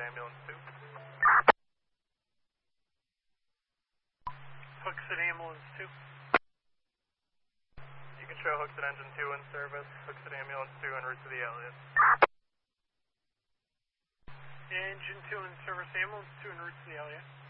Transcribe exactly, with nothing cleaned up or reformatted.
Ambulance two. Hooksett Ambulance two. You can show Hooksett Engine two in service, Hooksett Ambulance two en route to the Elliott. Engine two in service, Ambulance two en route to the Elliott.